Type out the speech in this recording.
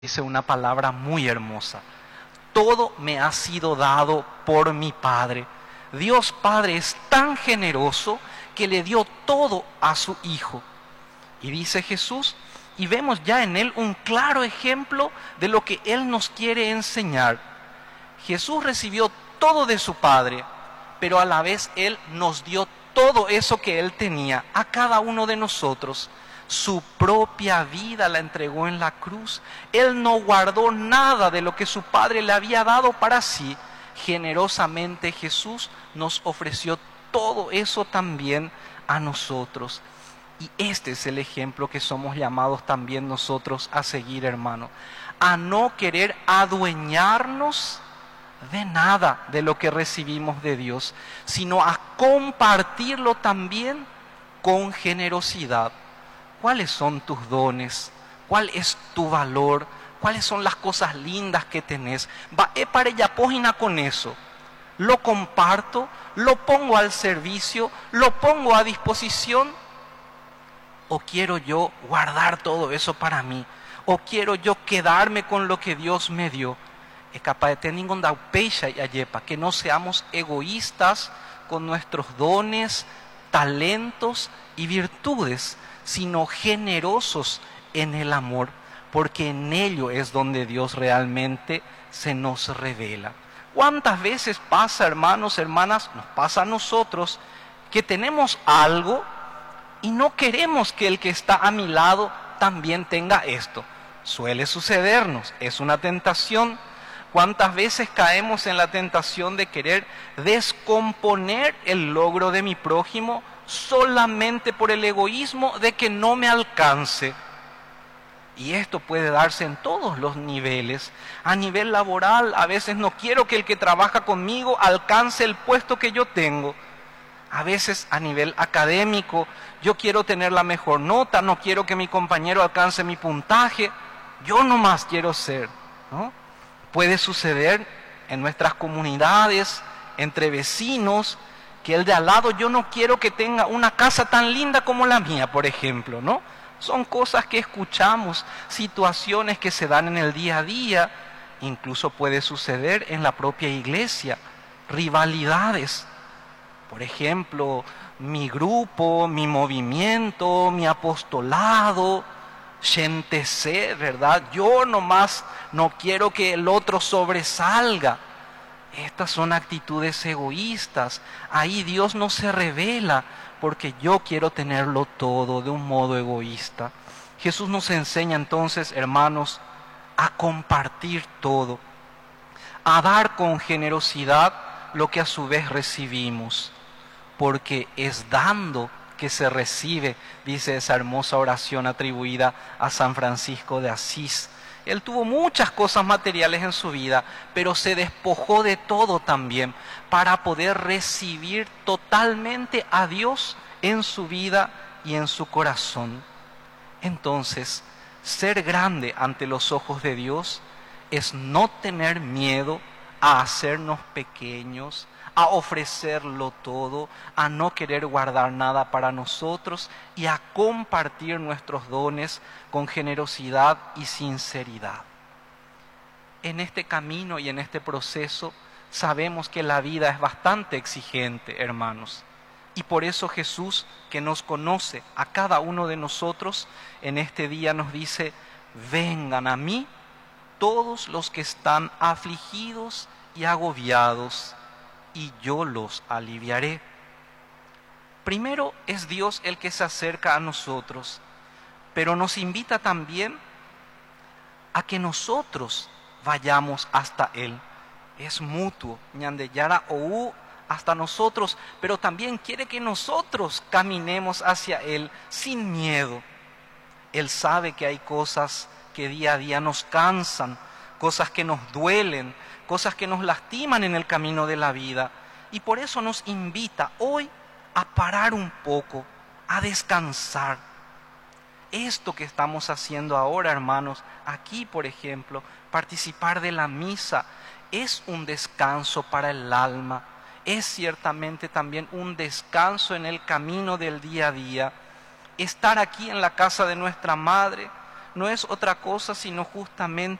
dice una palabra muy hermosa. Todo me ha sido dado por mi Padre. Dios Padre es tan generoso que le dio todo a su Hijo. Y dice Jesús, y vemos ya en Él un claro ejemplo de lo que Él nos quiere enseñar. Jesús recibió todo de su Padre, pero a la vez Él nos dio todo eso que Él tenía a cada uno de nosotros. Su propia vida la entregó en la cruz. Él no guardó nada de lo que su Padre le había dado para sí. Generosamente Jesús nos ofreció todo eso también a nosotros. Y este es el ejemplo que somos llamados también nosotros a seguir, hermano. A no querer adueñarnos de nada de lo que recibimos de Dios, sino a compartirlo también con generosidad. ¿Cuáles son tus dones? ¿Cuál es tu valor? ¿Cuáles son las cosas lindas que tenés? Para ella pógina con eso. Lo comparto, lo pongo al servicio, lo pongo a disposición. ¿O quiero yo guardar todo eso para mí? ¿O quiero yo quedarme con lo que Dios me dio? Es capaz de tener ningún daupecha y ayepa, que no seamos egoístas con nuestros dones, talentos y virtudes, sino generosos en el amor, porque en ello es donde Dios realmente se nos revela. ¿Cuántas veces pasa, hermanos, hermanas, nos pasa a nosotros, que tenemos algo y no queremos que el que está a mi lado también tenga esto? Suele sucedernos, es una tentación. ¿Cuántas veces caemos en la tentación de querer descomponer el logro de mi prójimo solamente por el egoísmo de que no me alcance? Y esto puede darse en todos los niveles. A nivel laboral, a veces no quiero que el que trabaja conmigo alcance el puesto que yo tengo. A veces a nivel académico, yo quiero tener la mejor nota, no quiero que mi compañero alcance mi puntaje, yo nomás quiero ser, ¿no? Puede suceder en nuestras comunidades, entre vecinos, que el de al lado yo no quiero que tenga una casa tan linda como la mía, por ejemplo, ¿no? Son cosas que escuchamos, situaciones que se dan en el día a día, incluso puede suceder en la propia iglesia, rivalidades. Por ejemplo, mi grupo, mi movimiento, mi apostolado, gente sé, ¿verdad? Yo nomás no quiero que el otro sobresalga. Estas son actitudes egoístas. Ahí Dios no se revela porque yo quiero tenerlo todo de un modo egoísta. Jesús nos enseña entonces, hermanos, a compartir todo, a dar con generosidad lo que a su vez recibimos, porque es dando que se recibe, dice esa hermosa oración atribuida a San Francisco de Asís. Él tuvo muchas cosas materiales en su vida, pero se despojó de todo también para poder recibir totalmente a Dios en su vida y en su corazón. Entonces, ser grande ante los ojos de Dios es no tener miedo a hacernos pequeños, a ofrecerlo todo, a no querer guardar nada para nosotros y a compartir nuestros dones con generosidad y sinceridad. En este camino y en este proceso sabemos que la vida es bastante exigente, hermanos. Y por eso Jesús, que nos conoce a cada uno de nosotros, en este día nos dice: vengan a mí todos los que están afligidos y agobiados, y yo los aliviaré. Primero es Dios el que se acerca a nosotros, pero nos invita también a que nosotros vayamos hasta Él. Es mutuo, ñandeyara ou hasta nosotros, pero también quiere que nosotros caminemos hacia Él sin miedo. Él sabe que hay cosas que día a día nos cansan, cosas que nos duelen, cosas que nos lastiman en el camino de la vida. Y por eso nos invita hoy a parar un poco, a descansar. Esto que estamos haciendo ahora, hermanos, aquí por ejemplo, participar de la misa, es un descanso para el alma. Es ciertamente también un descanso en el camino del día a día. Estar aquí en la casa de nuestra madre no es otra cosa sino justamente